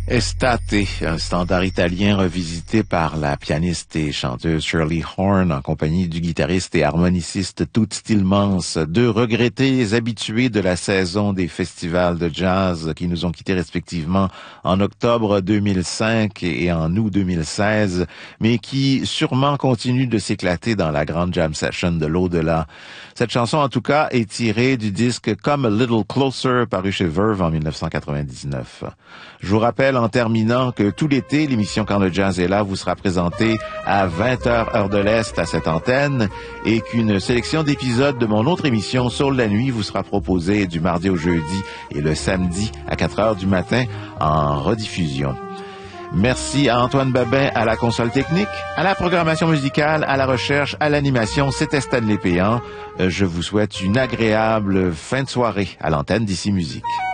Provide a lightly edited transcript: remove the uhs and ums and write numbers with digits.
Estate, un standard italien revisité par la pianiste et chanteuse Shirley Horn en compagnie du guitariste et harmoniciste Toots Thielemans, deux regrettés habitués de la saison des festivals de jazz qui nous ont quittés respectivement en octobre 2005 et en août 2016, mais qui sûrement continuent de s'éclater dans la grande jam session de l'au-delà. Cette chanson, en tout cas, est tirée du disque Come a Little Closer, paru chez Verve en 1999. Je vous rappelle en terminant que tout l'été, l'émission Quand le jazz est là vous sera présentée à 20h heure de l'Est à cette antenne et qu'une sélection d'épisodes de mon autre émission Soul la nuit vous sera proposée du mardi au jeudi et le samedi à 4h du matin en rediffusion. Merci à Antoine Babin à la console technique, à la programmation musicale, à la recherche, à l'animation. C'était Stanley Péan. Je vous souhaite une agréable fin de soirée à l'antenne d'Ici Musique.